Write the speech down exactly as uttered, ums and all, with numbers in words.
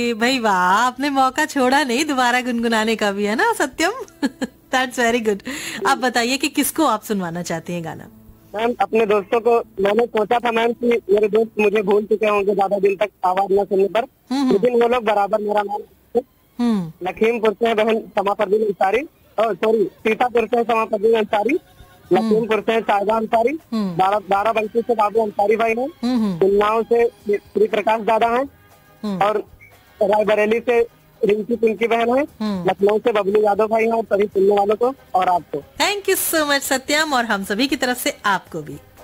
भाई वाह, आपने मौका छोड़ा नहीं दोबारा गुनगुनाने का भी, है ना सत्यम? That's very good. आप बताइए कि किसको आप सुनवाना चाहती हैं गाना? मैम अपने दोस्तों को, मैंने सोचा था मैम कि मेरे दोस्त मुझे भूल चुके होंगे ज्यादा दिन तक आवाज न सुनने पर, लेकिन वो लोग बराबर मेरा नाम लखीमपुर से बहन समा परवीन अंसारी, सॉरी सीतापुर से समा परवीन अंसारी, लखीमपुर से शाहजहां अंसारी, बाराबंकी से बाबू अंसारी भाई है, उन्नाव से श्री प्रकाश दादा है, और रायबरेली से रिंकी पिंकी बहन है, लखनऊ से बबलू यादव भाई है, और सभी सुनने वालों को और आपको थैंक यू सो मच सत्यम, और हम सभी की तरफ से आपको भी।